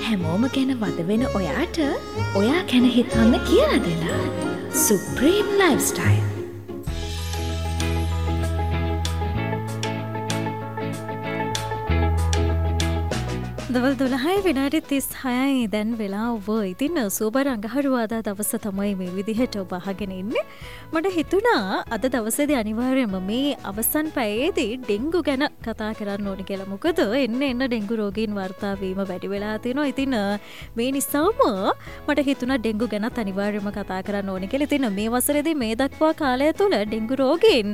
හැමෝම ගැන වද වෙන ඔයාට ඔයා ගැන හිතන්න කියලා දෙලා සුප්‍රීම් ලයිෆ්ස්ටයිල්. දවල් 12 විනාඩි 36යි දැන් වෙලා ඔබ ඉතින් සුබර අඟහරුවාදා දවස තමයි මේ විදිහට ඔබ අහගෙන ඉන්නේ. මට හිතුණා අද දවසේදී අනිවාර්යයෙන්ම මේ අවසන් පැයේදී ඩෙන්ගු ගැන කතා කරන්න ඕනේ කියලා. මොකද එන්න ඩෙන්ගු රෝගීන් වාර්තා වීම වැඩි වෙලා තියෙනවා. ඉතින් මේ නිසාම මට හිතුණා ඩෙන්ගු ගැනත් අනිවාර්යයෙන්ම කතා කරන්න ඕනේ කියලා. ඉතින් මේ වසරේදී මේ දක්වා කාලය තුල ඩෙන්ගු රෝගීන්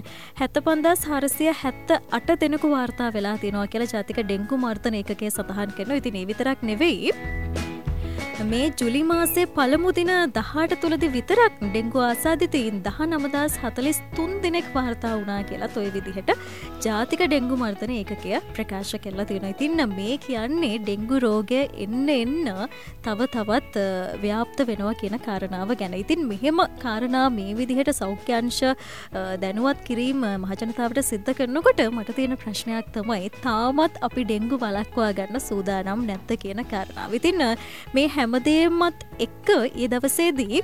75478 දෙනෙකු වාර්තා වෙලා තියෙනවා කියලා ජාතික ඩෙන්ගු මර්ධන ඒකකයේ සඳහන් කරනවා. ඉතින් ඒ විතරක් නෙවෙයි මේ ජුලි මාසේ පළමු දින 18 තුලදී විතරක් ඩෙන්ගු ආසාදිතයින් 19043 දෙනෙක් වාර්තා වුණා කියලාත් ওই විදිහට ජාතික ඩෙන්ගු මර්ධන ඒකකය ප්‍රකාශ කරලා තියෙනවා. ඉතින් මේ කියන්නේ ඩෙන්ගු රෝගය එන්න තව තවත් ව්‍යාප්ත වෙනවා කියන කාරණාව ගැන. ඉතින් මෙහෙම කාරණා මේ විදිහට සෞඛ්‍ය අංශ දැනුවත් කිරීම මහජනතාවට සිද්ධ කරනකොට මට තියෙන ප්‍රශ්නයක් තමයි තාමත් අපි ඩෙන්ගු වළක්වා ගන්න සූදානම් නැද්ද කියන කාරණාව. ඉතින් මේ හැමදේමත් එක්ක ඒ දවසේදී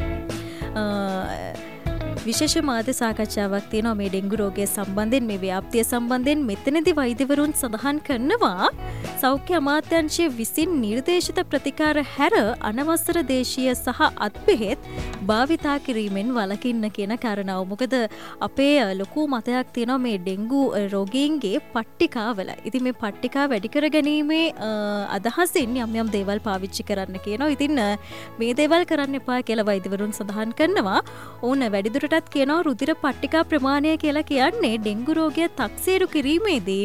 විශේෂ මාධ්‍ය සාකච්ඡාවක් තියෙනවා මේ ඩෙන්ගු රෝගය සම්බන්ධයෙන්, මේ ව්‍යාප්තිය සම්බන්ධයෙන්. මෙතනදී වෛද්‍යවරුන් සඳහන් කරනවා සෞඛ්‍ය අමාත්‍යාංශය විසින් නිර්දේශිත ප්‍රතිකාර හැර අනවසර දේශීය සහ අත්බෙහෙත් භාවිතා කිරීමෙන් වළකින්න කියන කාරණාව. මොකද අපේ ලොකු මතයක් තියෙනවා මේ ඩෙන්ගු රෝගීන්ගේ පට්ටිකාවල. ඉතින් මේ පට්ටිකා වැඩි කර ගැනීමේ අදහසින් යම් දේවල් පාවිච්චි කරන්න කියනවා. ඉතින් මේ දේවල් කරන්න එපා කියලා වෛද්‍යවරුන් සඳහන් කරනවා. ඕන වැඩිදුරටත් කියනවා රුධිර පට්ටිකා ප්‍රමාණය කියලා කියන්නේ ඩෙන්ගු රෝගය තක්සේරු කිරීමේදී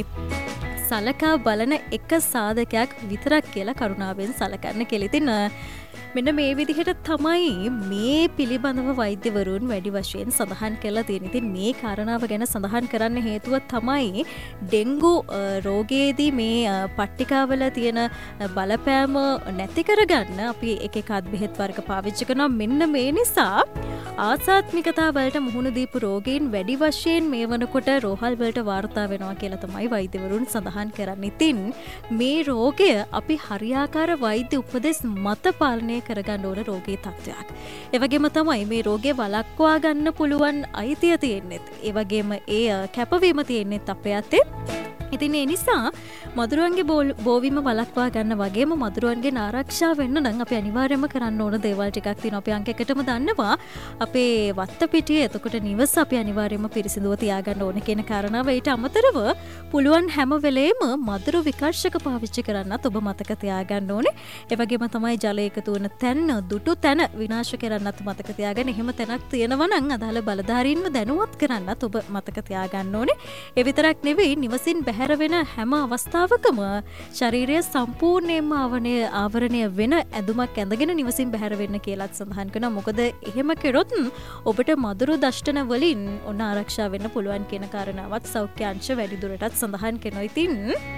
සලකා බලන එක සාධකයක් විතරක් කියලා කරුණාවෙන් සලකන්න කියලා. ඉතින් මෙන්න මේ විදිහට තමයි මේ පිළිබඳව වෛද්‍යවරුන් වැඩි වශයෙන් සඳහන් කරලා තියෙන්නේ. ඉතින් මේ කාරණාව ගැන සඳහන් කරන්න හේතුව තමයි ඩෙන්ගු රෝගයේදී මේ පට්ටිකාවල තියෙන බලපෑම නැති කරගන්න අපි එක අත්බෙහෙත් වර්ග පාවිච්චි කරනවා. මෙන්න මේ නිසා ආසාත්මිකතා වලට මුහුණ දීපු රෝගීන් වැඩි වශයෙන් මේ වනකොට රෝහල් වලට වාර්තා වෙනවා කියලා තමයි වෛද්‍යවරුන් සඳහන් කරන්නේ. ඉතින් මේ රෝගය අපි හරියාකාර වෛද්‍ය උපදෙස් මත පාලනය කරගන්න ඕන රෝගී තත්ත්වයක්. ඒ වගේම තමයි මේ රෝගය වළක්වා ගන්න පුළුවන් අයිතිය තියෙන්නේ. ඒ වගේම ඒ කැපවීම තියෙන්නේ අපේ අතේ. ඉතින් ඒ නිසා මදුරුවන්ගේ බෝවීම වළක්වා ගන්න වගේම මදුරුවන්ගේ ආරක්ෂා වෙන්න නම් අපි අනිවාර්යයෙන්ම කරන්න ඕන දේවල් ටිකක් තියෙනවා. අපි අංක එකටම දන්නවා අපේ වත්තපිටිය එතකොට නිවස අපි අනිවාර්යයෙන්ම පිරිසිදුව තියාගන්න ඕන කියන කාරණාව. ඊට අමතරව පුළුවන් හැම වෙලේම මදුරු විකර්ෂක පාවිච්චි කරන්නත් ඔබ මතක තියාගන්න ඕනේ. ඒ වගේම තමයි ජල එකතු වෙන තැන්, දුටු තැන විනාශ කරන්නත් මතක තියාගන්න. එහෙම තැනක් තියෙනවා නම් අදාළ බලධාරීන්ව දැනුවත් කරන්නත් ඔබ මතක තියාගන්න ඕනේ. ඒ විතරක් නෙවෙයි නිවසින් බැහැර වෙන හැම අවස්ථාවකම ශරීරය සම්පූර්ණයෙන්ම ආවරණය වෙන ඇඳුමක් ඇඳගෙන නිවසින් බැහැර වෙන්න කියලාත් සඳහන් කරනවා. මොකද එහෙම කරොත් ඔබට මදුරු දෂ්ටන වලින් ඔන්න ආරක්ෂා වෙන්න පුළුවන් කියන කාරණාවත් සෞඛ්‍ය අංශ වැඩි දුරටත් සඳහන් කරනවා. ඉතින්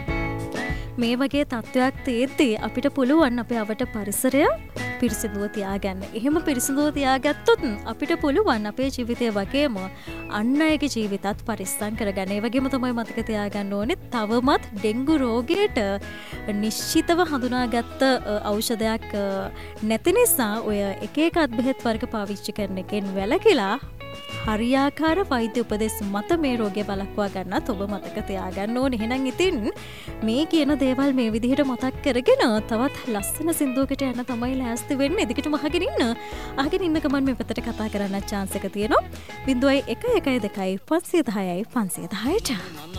මේ වගේ තත්ත්වයක් තියෙද්දී අපිට පුළුවන් අපේ අවට පරිසරය පිරිසිදුව තියාගන්න. එහෙම පිරිසිදුව තියාගත්තොත් අපිට පුළුවන් අපේ ජීවිතය වගේම අන් අයගේ ජීවිතත් පරිස්සම් කරගන්න. ඒ වගේම තමයි මතක තියාගන්න ඕනේ තවමත් ඩෙන්ගු රෝගයට නිශ්චිතව හඳුනාගත්ත ඖෂධයක් නැති නිසා ඔය එක අත්බෙහෙත් වර්ග පාවිච්චි කරන එකෙන් වැළකීලා හරියාකාර වෛද්‍ය උපදෙස් මත මේ රෝගය වළක්වා ගන්නත් ඔබ මතක තියාගන්න ඕනේ. එහෙනම් ඉතින් මේ කියන දේවල් මේ විදිහට මතක් කරගෙන තවත් ලස්සන සින්දුවකට යන්න තමයි ලෑස්ති වෙන්නේ. එදිකටම අහගෙන ඉන්න ගමන් මේ පැත්තට කතා කරන්න chance එක තියෙනවා. 0112 510 510ට